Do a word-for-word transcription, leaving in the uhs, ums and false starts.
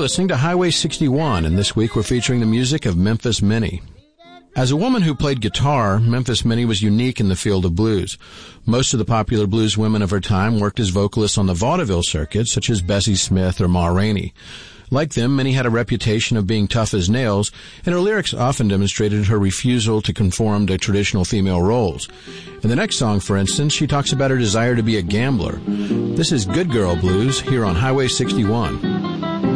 listening to Highway sixty-one, and this week we're featuring the music of Memphis Minnie. As a woman who played guitar, Memphis Minnie was unique in the field of blues. Most of the popular blues women of her time worked as vocalists on the vaudeville circuit, such as Bessie Smith or Ma Rainey. Like them, Minnie had a reputation of being tough as nails, and her lyrics often demonstrated her refusal to conform to traditional female roles. In the next song, for instance, she talks about her desire to be a gambler. This is Good Girl Blues here on Highway sixty-one.